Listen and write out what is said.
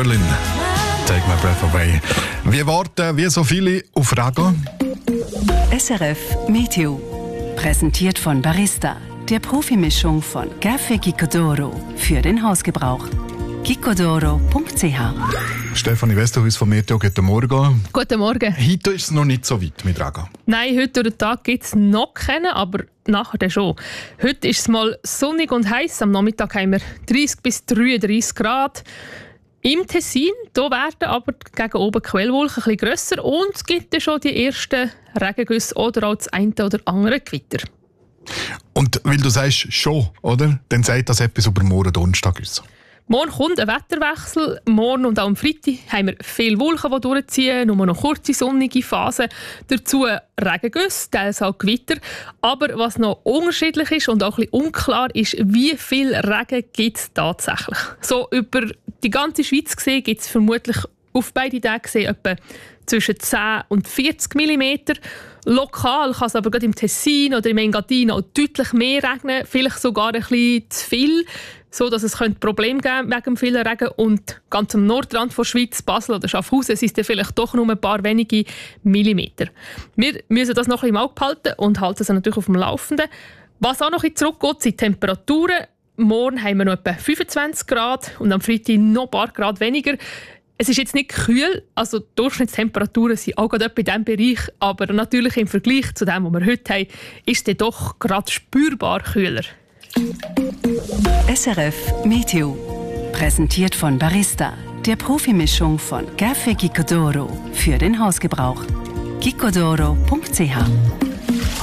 Berlin. Take my breath away. Wir warten wie so viele auf Regen. SRF Meteo. Präsentiert von Barista, der Profimischung von Café Gicodoro für den Hausgebrauch. gicodoro.ch. Stefanie Westerhuis von Meteo, guten Morgen. Guten Morgen. Heute ist es noch nicht so weit mit Regen. Nein, heute durch den Tag gibt es noch keinen, aber nachher dann schon. Heute ist es mal sonnig und heiß. Am Nachmittag haben wir 30 bis 33 Grad. Im Tessin da werden aber gegen oben die Quellwolken ein bisschen grösser und es gibt dann schon die ersten Regengüsse oder auch das eine oder andere Gewitter. Und weil du sagst schon, oder? Dann sagt das etwas über morgen Donnerstag aus. Morgen kommt ein Wetterwechsel. Morgen und auch am Freitag haben wir viele Wolken, die durchziehen, nur noch kurze sonnige Phasen. Dazu Regengüsse, teils auch Gewitter. Aber was noch unterschiedlich ist und auch ein bisschen unklar ist, wie viel Regen gibt es tatsächlich. So über die ganze Schweiz gesehen gibt es vermutlich auf beide Tage gesehen etwa zwischen 10 und 40 mm. Lokal kann es aber gerade im Tessin oder im Engadin auch deutlich mehr regnen, vielleicht sogar ein bisschen zu viel, so dass es Probleme geben wegen dem vielen Regen. Und ganz am Nordrand der Schweiz, Basel oder Schaffhausen, sind es vielleicht doch nur ein paar wenige Millimeter. Wir müssen das noch ein bisschen im Auge behalten und halten es natürlich auf dem Laufenden. Was auch noch ein bisschen zurückgeht, sind die Temperaturen. Morgen haben wir noch etwa 25 Grad und am Freitag noch ein paar Grad weniger. Es ist jetzt nicht kühl, also die Durchschnittstemperaturen sind auch gerade etwa in diesem Bereich, aber natürlich im Vergleich zu dem, was wir heute haben, ist es doch gerade spürbar kühler. SRF Meteo. Präsentiert von Barista, der Profimischung von Café Gicodoro für den Hausgebrauch. gicodoro.ch